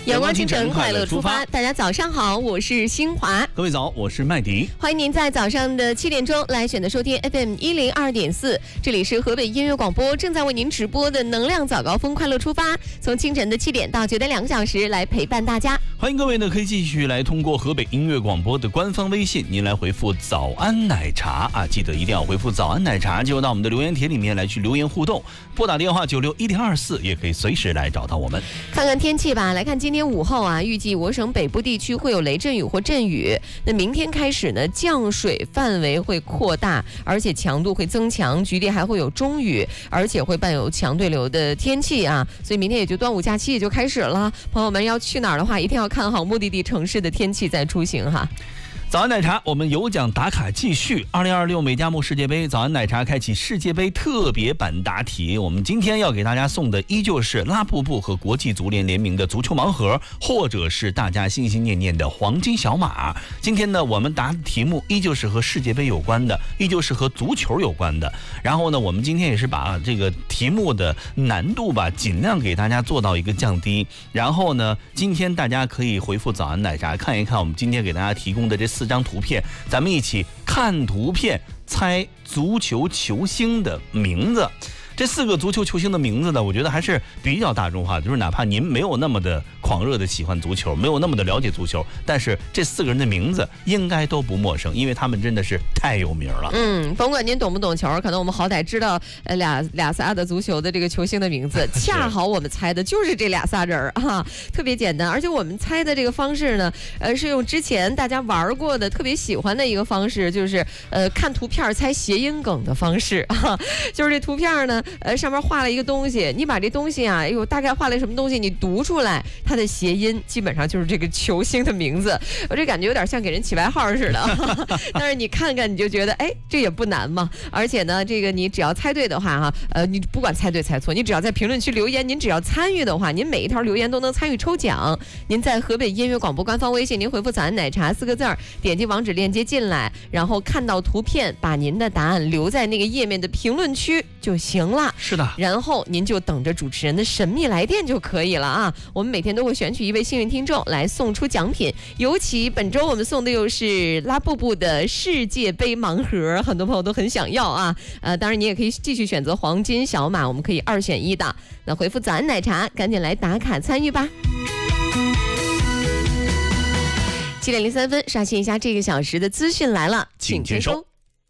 阳光清晨，快乐出发。大家早上好，我是新华。 各位早，我是麦迪。 欢迎您在早上的7点钟来选择收听 FM102.4，这里是河北音乐广播正在为您直播的能量早高峰快乐出发，从清晨的7点到9点2个小时来陪伴大家。 欢迎各位呢，可以继续来通过河北音乐广播的官方微信，您来回复早安奶茶啊，记得一定要回复早安奶茶，就到我们的留言帖里面来去留言互动，拨打电话961024也可以随时来找到我们。 看看天气吧，来看今天午后啊，预计我省北部地区会有雷阵雨或阵雨。那明天开始呢，降水范围会扩大，而且强度会增强，局地还会有中雨，而且会伴有强对流的天气啊。所以明天也就端午假期也就开始了，朋友们要去哪儿的话，一定要看好目的地城市的天气再出行哈。 早安奶茶，我们有奖打卡继续。2026美加墨世界杯，早安奶茶开启世界杯特别版答题。我们今天要给大家送的依旧是拉布布和国际足联联名的足球盲盒，或者是大家心心念念的黄金小马。今天呢，我们答的题目依旧是和世界杯有关的，依旧是和足球有关的。然后呢，我们今天也是把这个题目的难度吧，尽量给大家做到一个降低。然后呢，今天大家可以回复早安奶茶，看一看我们今天给大家提供的这4张图片，咱们一起看图片猜足球球星的名字。这4个足球球星的名字呢，我觉得还是比较大众化的，就是哪怕您没有那么的狂热的喜欢足球，没有那么的了解足球，但是这4个人的名字应该都不陌生，因为他们真的是太有名了。 甭管您懂不懂球，可能我们好歹知道俩仨的足球的这个球星的名字，恰好我们猜的就是这仨人啊，特别简单。而且我们猜的这个方式呢，是用之前大家玩过的特别喜欢的一个方式，就是看图片猜谐音梗的方式啊，就是这图片呢。上面画了一个东西，你把这东西啊，大概画了什么东西，你读出来，它的谐音基本上就是这个球星的名字。我这感觉有点像给人起外号似的，但是你看看你就觉得，这也不难嘛。而且呢，这个你只要猜对的话哈，你不管猜对猜错，你只要在评论区留言，您只要参与的话，您每一条留言都能参与抽奖。您在河北音乐广播官方微信，您回复早安奶茶4个字，点击网址链接进来，然后看到图片，把您的答案留在那个页面的评论区就行了。 是的， 然后您就等着主持人的神秘来电就可以了啊！我们每天都会选取1位幸运听众来送出奖品，尤其本周我们送的又是拉布布的世界杯盲盒，很多朋友都很想要啊！当然你也可以继续选择黄金小马，我们可以2选1的。那回复早安奶茶，赶紧来打卡参与吧。7点03分，刷新一下这个小时的资讯来了，请接收。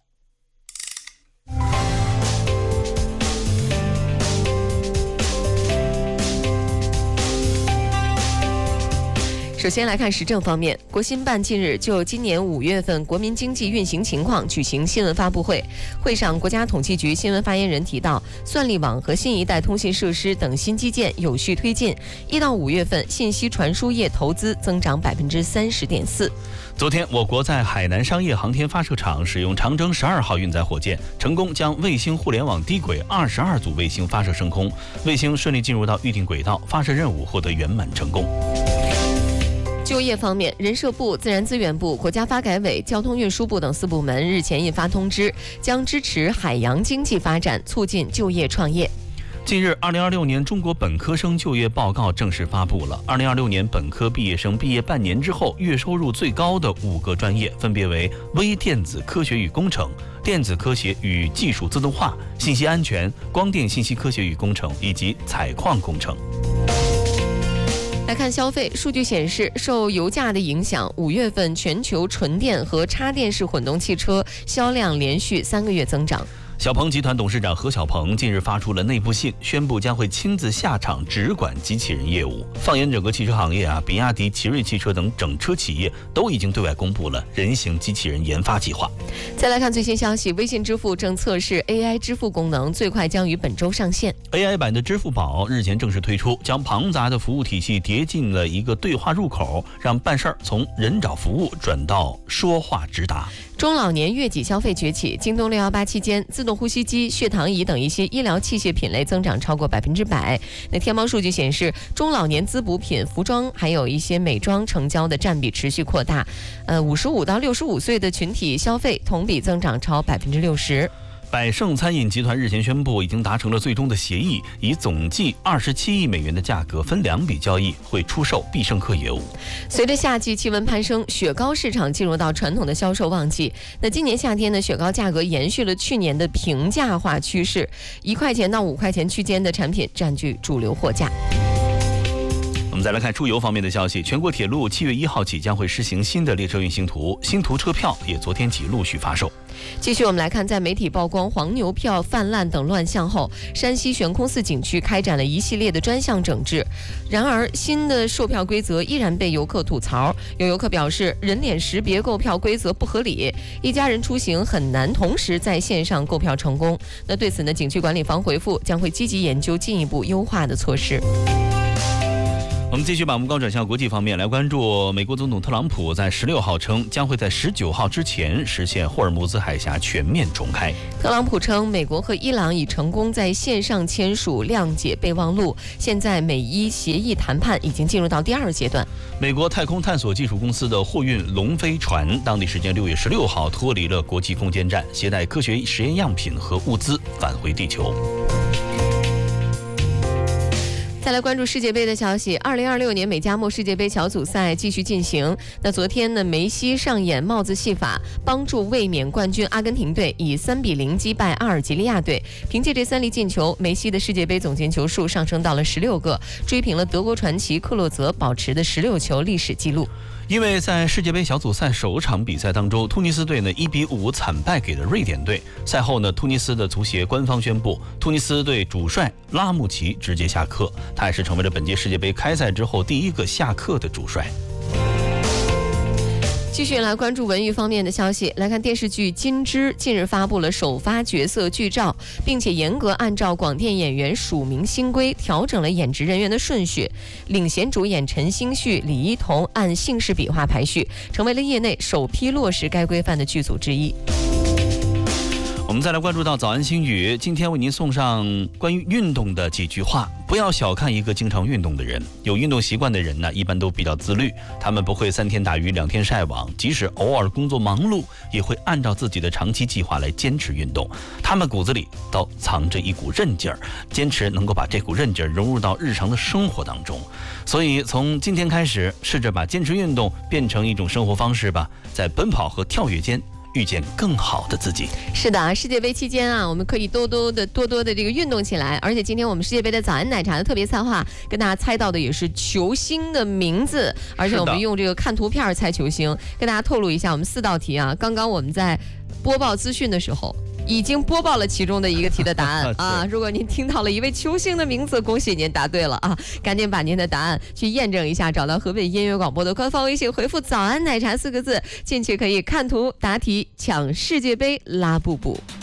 首先来看时政方面，国新办近日就今年5月份国民经济运行情况举行新闻发布会。会上，国家统计局新闻发言人提到，算力网和新一代通信设施等新基建有序推进。1到5月份，信息传输业投资增长30.4%。 昨天，我国在海南商业航天发射场使用长征12号运载火箭，成功将卫星互联网低轨22组卫星发射升空，卫星顺利进入到预定轨道，发射任务获得圆满成功。 就业方面，人社部、自然资源部、国家发改委、交通运输部等4部门日前印发通知，将支持海洋经济发展，促进就业创业。 近日，2026年中国本科生就业报告正式发布了。2026年本科毕业生毕业半年之后，月收入最高的5个专业分别为微电子科学与工程、电子科学与技术自动化、信息安全、光电信息科学与工程以及采矿工程。 来看消费数据显示，受油价的影响，5月份全球纯电和插电式混动汽车销量连续3个月增长。 小鹏集团董事长何小鹏近日发出了内部信，宣布将会亲自下场直管机器人业务。放眼整个汽车行业比亚迪、奇瑞汽车等整车企业都已经对外公布了人形机器人研发计划。 再来看最新消息，微信支付正测试 AI 支付功能，最快将于本周上线。 AI 版的支付宝日前正式推出，将庞杂的服务体系叠进了一个对话入口，让办事儿从人找服务转到说话直达。 中老年月季消费崛起，京东618期间，自动呼吸机、血糖仪等一些医疗器械品类增长超过100%。那天猫数据显示，中老年滋补品、服装还有一些美妆成交的占比持续扩大。55到65岁的群体消费同比增长超60%。 百胜餐饮集团日前宣布，已经达成了最终的协议，以总计27亿美元的价格分2笔交易会出售必胜客业务。 随着夏季气温攀升，雪糕市场进入到传统的销售旺季。那今年夏天呢，雪糕价格延续了去年的平价化趋势，1块钱到5块钱区间的产品占据主流货架。 我们再来看出游方面的消息，全国铁路7月1号起将会施行新的列车运行图，新图车票也昨天起陆续发售。 继续我们来看，在媒体曝光黄牛票泛滥等乱象后，山西悬空寺景区开展了一系列的专项整治。然而，新的售票规则依然被游客吐槽。有游客表示，人脸识别购票规则不合理，一家人出行很难同时在线上购票成功。那对此呢，景区管理方回复将会积极研究进一步优化的措施。 我们继续把目光转向国际方面，来关注美国总统特朗普在16号称将会在19号之前实现霍尔木兹海峡全面重开。 特朗普称，美国和伊朗已成功在线上签署谅解备忘录，现在美伊协议谈判已经进入到第2阶段。 美国太空探索技术公司的货运龙飞船，当地时间6月16号脱离了国际空间站，携带科学实验样品和物资返回地球。 再来关注世界杯的消息，2026年美加墨世界杯小组赛继续进行。那昨天呢，梅西上演帽子戏法，帮助卫冕冠军阿根廷队以3比0击败阿尔及利亚队。凭借这3粒进球，梅西的世界杯总进球数上升到了16个，追平了德国传奇克洛泽保持的16球历史纪录。 因为在世界杯小组赛首场比赛当中，突尼斯队呢1比5惨败给了瑞典队。赛后呢，突尼斯的足协官方宣布，突尼斯队主帅拉穆齐直接下课，他也是成为了本届世界杯开赛之后第1个下课的主帅。 继续来关注文娱方面的消息，来看电视剧《金枝》近日发布了首发角色剧照，并且严格按照广电演员署名新规调整了演职人员的顺序。领衔主演陈星旭、李一桐按姓氏笔画排序，成为了业内首批落实该规范的剧组之一。 我们再来关注到早安心语，今天为您送上关于运动的几句话。不要小看一个经常运动的人，有运动习惯的人呢，一般都比较自律，他们不会3天打鱼2天晒网，即使偶尔工作忙碌，也会按照自己的长期计划来坚持运动。他们骨子里都藏着一股韧劲儿，坚持能够把这股韧劲儿融入到日常的生活当中。所以从今天开始，试着把坚持运动变成一种生活方式吧，在奔跑和跳跃间遇见更好的自己。 是的，世界杯期间啊，我们可以多多的这个运动起来。而且今天我们世界杯的早安奶茶的特别策划，跟大家猜到的也是球星的名字，而且我们用这个看图片猜球星。跟大家透露一下，我们4道题啊，刚刚我们在播报资讯的时候已经播报了其中的一个题的答案啊！如果您听到了一位球星的名字，恭喜您答对了啊！赶紧把您的答案去验证一下，找到河北音乐广播的官方微信，回复“早安奶茶”4个字，进去可以看图答题，抢世界杯拉布布。